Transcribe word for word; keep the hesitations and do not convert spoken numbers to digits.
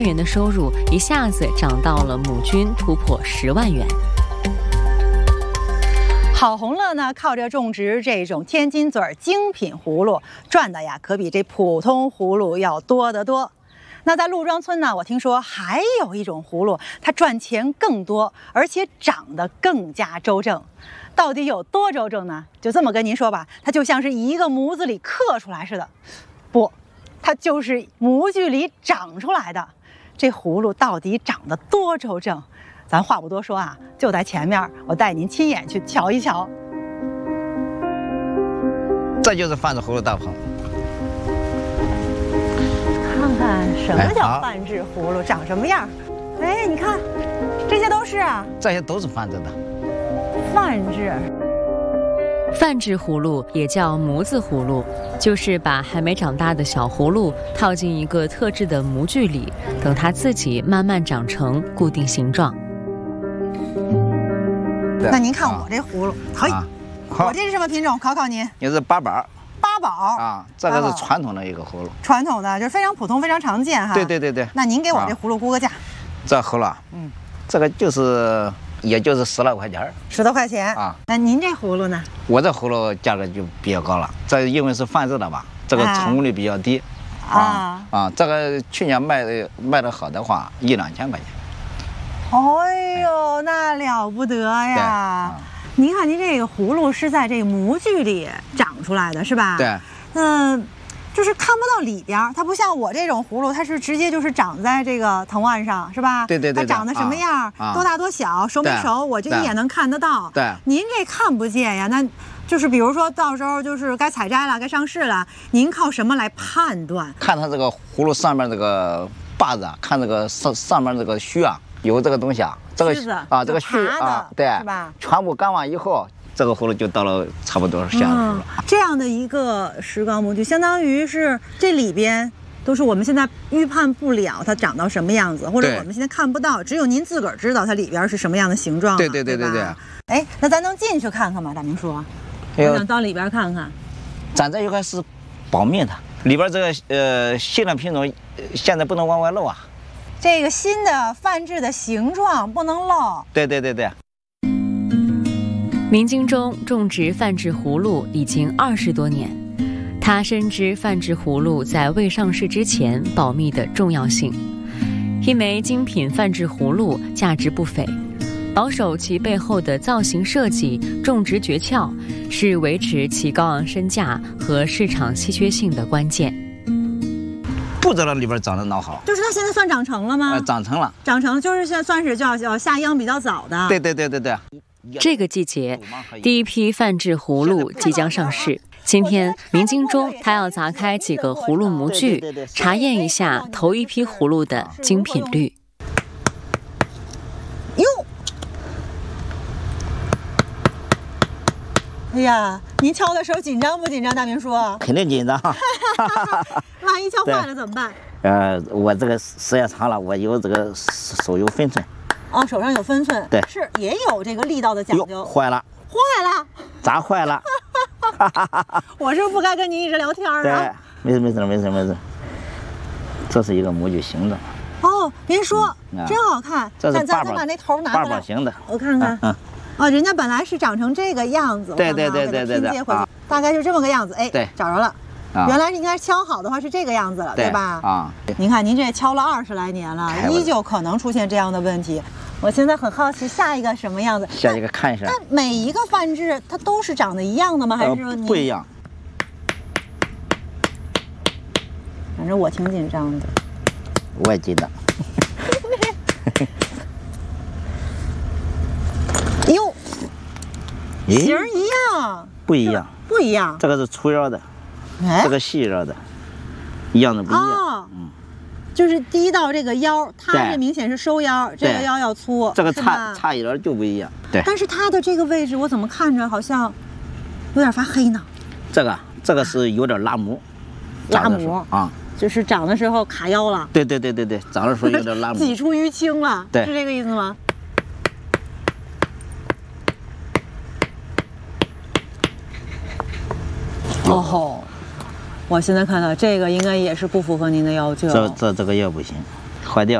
元的收入一下子涨到了亩均突破十万元。 郝洪乐呢，靠着种植这种天津嘴精品葫芦，赚的呀可比这普通葫芦要多得多。那在陆庄村呢，我听说还有一种葫芦，它赚钱更多，而且长得更加周正。到底有多周正呢？就这么跟您说吧，它就像是一个模子里刻出来似的，不，它就是模具里长出来的。这葫芦到底长得多周正？咱话不多说啊，就在前面，我带您亲眼去瞧一瞧。 这就是泛制葫芦大棚。 看看什么叫泛制葫芦，长什么样？哎，你看，这些都是啊， 这些都是泛制的。 泛制。 泛制葫芦也叫模子葫芦，就是把还没长大的小葫芦套进一个特制的模具里，等它自己慢慢长成固定形状。 那您看我这葫芦，嘿、啊，我这是什么品种？考考您。 也是八宝。 八宝啊，这个是传统的一个葫芦。 传统的就是非常普通、非常常见哈。 对对对对。 那您给我这葫芦估个价？啊、 这葫芦，嗯，这个就是也就是十来块钱。 十多块钱啊？那您这葫芦呢？ 我这葫芦价格就比较高了，这因为是泛制的吧，这个成功率比较低。啊啊，这个去年卖的卖的好的话，一两千块钱。 哎呦，那了不得呀！您看，您这个葫芦是在这个模具里长出来的，是吧？ 对。 嗯，就是看不到里边，它不像我这种葫芦，它是直接就是长在这个藤蔓上，是吧？ 对对对。 它长得什么样，啊、多大多小，熟没熟，我这一眼能看得到。 对。 您这看不见呀，那就是比如说到时候就是该采摘了，该上市了，您靠什么来判断？ 看它这个葫芦上面这个把子，看这个上上面这个须啊。有这个东西啊，这个啊，这个须啊，对， 是吧？ 全部干完以后，这个葫芦就到了差不多是这样的葫芦。 嗯、这样的一个石膏模具，相当于是这里边都是我们现在预判不了它长到什么样子，或者我们现在看不到，只有您自个儿知道它里边是什么样的形状。 对对对对对。 哎，那咱能进去看看吗？大明叔，我想到里边看看。 咱这应该是保密的，里边这个呃新的品种现在不能往外露啊。 这个新的泛制的形状不能漏。 对对对对。 明京中种植泛制葫芦已经二十多年，他深知泛制葫芦在未上市之前保密的重要性。一枚精品泛制葫芦价值不菲，保守其背后的造型设计、种植诀窍，是维持其高昂身价和市场稀缺性的关键。 不知道里边长得哪好， 就是它现在算长成了吗？ 呃，长成了， 长成就是现在算是叫叫下秧比较早的。 对对对对对。 这个季节，第一批泛制葫芦即将上市。今天，明京中他要砸开几个葫芦模具，查验一下头一批葫芦的精品率。 哟，哎呀，您敲的时候紧张不紧张，大明叔？ 肯定紧张。 万一敲坏了怎么办？ 呃，我这个时间长了，我有这个手有分寸。 哦，手上有分寸。 对， 是也有这个力道的讲究。 坏了， 坏了， 砸坏了。 我是不是不该跟您一直聊天啊？ 对，没事没事没事没事。这是一个模具型的。 哦，您说、嗯、真好看。 这是咱咱把那头拿过来。 八宝型的， 我看看。嗯。哦，人家本来是长成这个样子。 对对对对对对。 啊、大概就这么个样子。哎， 对， 找着了。啊、原来应该敲好的话是这个样子了， 对, 对吧？啊，您看您这敲了二十来年了，依旧可能出现这样的问题。我现在很好奇，下一个什么样子？ 下一个看一下。 它每一个泛制它都是长得一样的吗？还是说、呃、 不一样？ 反正我挺紧张的。 我也紧张。 哟，型儿一样？ 不一样。 不一样。 这个是粗腰的，这个细腰的，一样的不一样。哦、嗯。 就是第一道这个腰，它是明显是收腰，这个腰要粗， 这个差差一点就不一样。对， 但是它的这个位置我怎么看着好像有点发黑呢？ 这个这个是有点拉模， 拉模啊，就是长的时候卡腰了。 对对对对对，长的时候有点拉模， 挤出淤青了， 对， 是这个意思吗？哦吼。我现在看到这个应该也是不符合您的要求。 这这这个也不行。 坏掉。